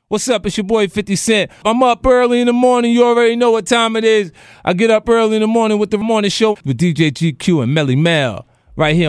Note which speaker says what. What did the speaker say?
Speaker 1: What's up? It's your boy 50 Cent. I'm up early in the morning. You already know what time it is. I get up early in the morning with the morning show with DJ GQ and Melly Mel right here